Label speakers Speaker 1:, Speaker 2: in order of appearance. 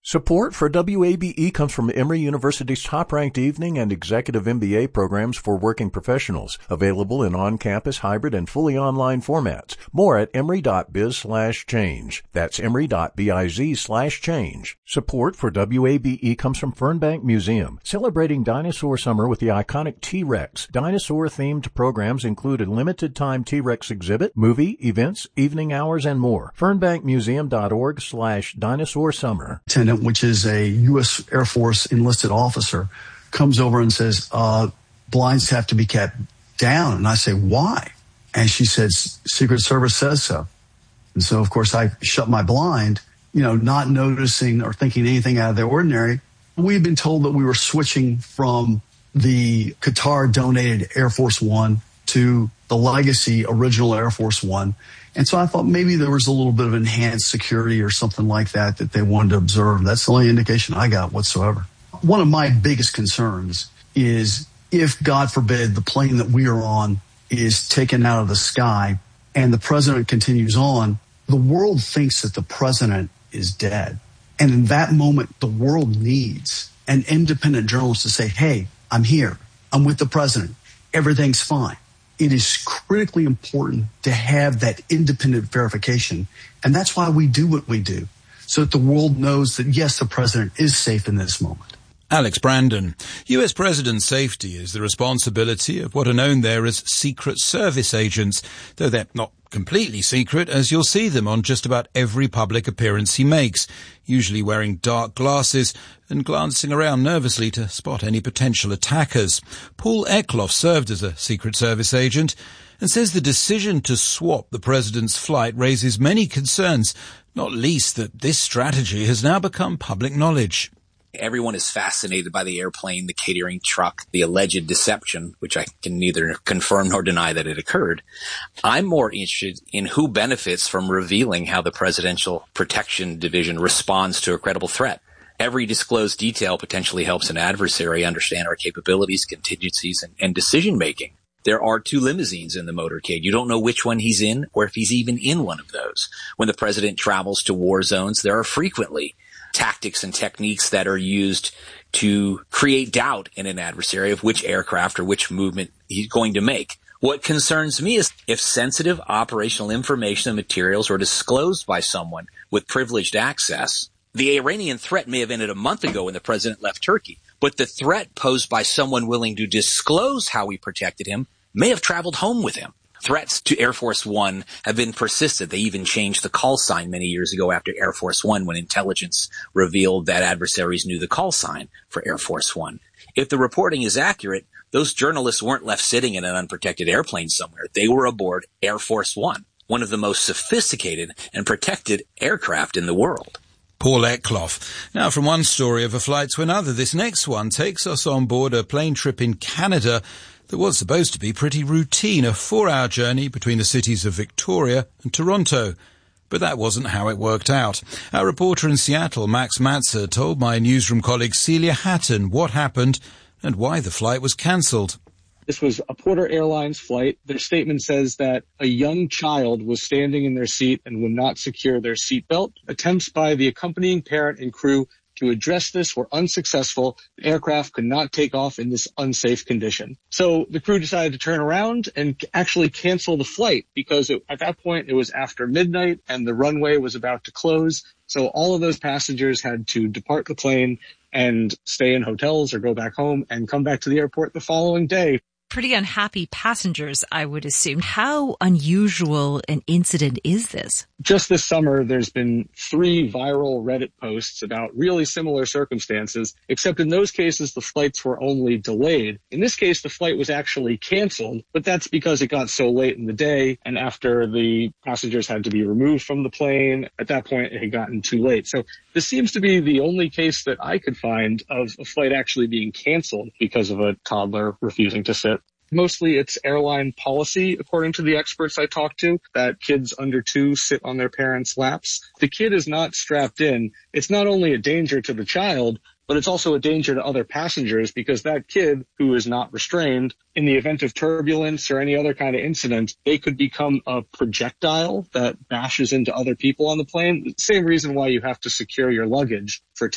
Speaker 1: Support for WABE comes from Emory University's top-ranked evening and executive MBA programs for working professionals, available in on-campus, hybrid, and fully online formats. More at emory.biz/change. That's emory.biz/change. Support for WABE comes from Fernbank Museum, celebrating Dinosaur Summer with the iconic T-Rex. Dinosaur-themed programs include a limited-time T-Rex exhibit, movie, events, evening hours, and more. Fernbankmuseum.org/dinosaur-summer.
Speaker 2: Which is a U.S. Air Force enlisted officer, comes over and says, blinds have to be kept down. And I say, why? And she says, Secret Service says so. And so, of course, I shut my blind, not noticing or thinking anything out of the ordinary. We had been told that we were switching from the Qatar-donated Air Force One to the legacy original Air Force One. And so I thought maybe there was a little bit of enhanced security or something like that they wanted to observe. That's the only indication I got whatsoever. One of my biggest concerns is if, God forbid, the plane that we are on is taken out of the sky and the president continues on, the world thinks that the president is dead. And in that moment, the world needs an independent journalist to say, hey, I'm here. I'm with the president. Everything's fine. It is critically important to have that independent verification. And that's why we do what we do, so that the world knows that, yes, the president is safe in this moment.
Speaker 3: Alex Brandon. U.S. President safety is the responsibility of what are known there as Secret Service agents, though they're not completely secret, as you'll see them on just about every public appearance he makes, usually wearing dark glasses and glancing around nervously to spot any potential attackers. Paul Eklof served as a Secret Service agent and says the decision to swap the president's flight raises many concerns, not least that this strategy has now become public knowledge.
Speaker 4: Everyone is fascinated by the airplane, the catering truck, the alleged deception, which I can neither confirm nor deny that it occurred. I'm more interested in who benefits from revealing how the Presidential Protection Division responds to a credible threat. Every disclosed detail potentially helps an adversary understand our capabilities, contingencies, and decision-making. There are 2 limousines in the motorcade. You don't know which one he's in or if he's even in one of those. When the president travels to war zones, there are frequently tactics and techniques that are used to create doubt in an adversary of which aircraft or which movement he's going to make. What concerns me is if sensitive operational information and materials are disclosed by someone with privileged access. The Iranian threat may have ended a month ago when the president left Turkey, but the threat posed by someone willing to disclose how we protected him may have traveled home with him. Threats to Air Force One have been persistent. They even changed the call sign many years ago after Air Force One when intelligence revealed that adversaries knew the call sign for Air Force One. If the reporting is accurate, those journalists weren't left sitting in an unprotected airplane somewhere. They were aboard Air Force One, one of the most sophisticated and protected aircraft in the world.
Speaker 3: Paul Eklof. Now from one story of a flight to another, this next one takes us on board a plane trip in Canada that was supposed to be pretty routine, a 4-hour journey between the cities of Victoria and Toronto. But that wasn't how it worked out. Our reporter in Seattle, Max Matzer, told my newsroom colleague Celia Hatton what happened and why the flight was cancelled.
Speaker 5: This was a Porter Airlines flight. Their statement says that a young child was standing in their seat and would not secure their seatbelt. Attempts by the accompanying parent and crew to address this were unsuccessful. The aircraft could not take off in this unsafe condition. So the crew decided to turn around and actually cancel the flight because at that point it was after midnight and the runway was about to close. So all of those passengers had to depart the plane and stay in hotels or go back home and come back to the airport the following day.
Speaker 6: Pretty unhappy passengers, I would assume. How unusual an incident is this?
Speaker 5: Just this summer, there's been 3 viral Reddit posts about really similar circumstances, except in those cases, the flights were only delayed. In this case, the flight was actually canceled, but that's because it got so late in the day, and after the passengers had to be removed from the plane, at that point, it had gotten too late. So this seems to be the only case that I could find of a flight actually being canceled because of a toddler refusing to sit. Mostly it's airline policy, according to the experts I talked to, that kids under 2 sit on their parents' laps. If the kid is not strapped in, it's not only a danger to the child, but it's also a danger to other passengers because that kid who is not restrained, in the event of turbulence or any other kind of incident, they could become a projectile that bashes into other people on the plane. Same reason why you have to secure your luggage for